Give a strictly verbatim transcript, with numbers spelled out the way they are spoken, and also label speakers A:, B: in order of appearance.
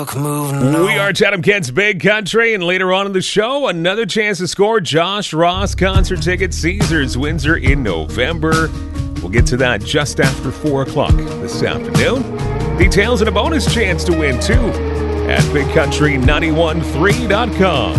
A: We are Chatham Kent's Big Country, and later on in the show, another chance to score Josh Ross concert ticket, Caesars Windsor in November. We'll get to that just after four o'clock this afternoon. Details and a bonus chance to win, too, at big country nine one three dot com.